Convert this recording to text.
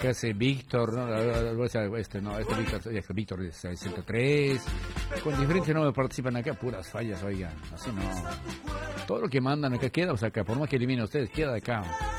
acá ese Víctor, ¿no? Este Víctor es 103. Con diferentes nombres participan acá, puras fallas, oigan. Así no. Todo lo que mandan acá queda, o sea, acá, por más que eliminen ustedes, queda acá.